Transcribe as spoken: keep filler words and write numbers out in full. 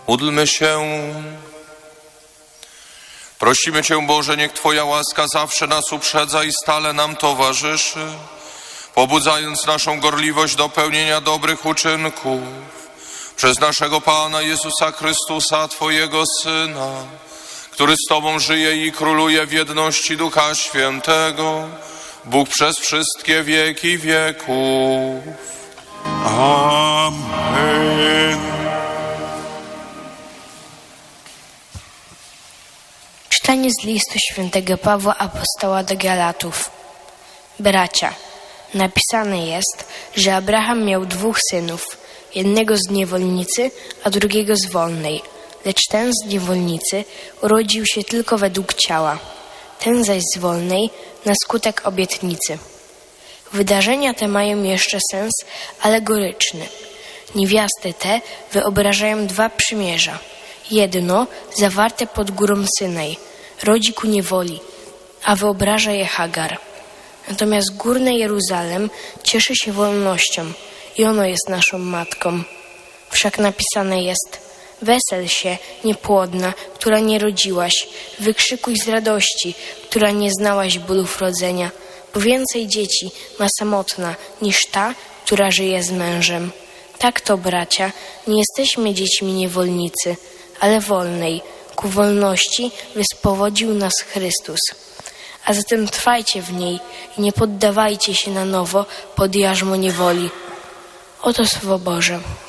Módlmy się. Prosimy Cię, Boże, niech Twoja łaska zawsze nas uprzedza i stale nam towarzyszy, pobudzając naszą gorliwość do pełnienia dobrych uczynków. Przez naszego Pana Jezusa Chrystusa, Twojego Syna, który z Tobą żyje i króluje w jedności Ducha Świętego, Bóg przez wszystkie wieki wieków. Amen. Czytanie z listu świętego Pawła Apostoła do Galatów. Bracia, napisane jest, że Abraham miał dwóch synów, jednego z niewolnicy, a drugiego z wolnej. Lecz ten z niewolnicy urodził się tylko według ciała, ten zaś z wolnej na skutek obietnicy. Wydarzenia te mają jeszcze sens alegoryczny. Niewiasty te wyobrażają dwa przymierza. Jedno, zawarte pod górą Synaj, rodzi ku niewoli, a wyobraża je Hagar. Natomiast górne Jeruzalem cieszy się wolnością i ono jest naszą matką. Wszak napisane jest: wesel się, niepłodna, która nie rodziłaś, wykrzykuj z radości, która nie znałaś bólów rodzenia, bo więcej dzieci ma samotna niż ta, która żyje z mężem. Tak to, bracia, nie jesteśmy dziećmi niewolnicy, ale wolnej. Ku wolności wyspowodził nas Chrystus. A zatem trwajcie w niej i nie poddawajcie się na nowo pod jarzmo niewoli. Oto Słowo Boże.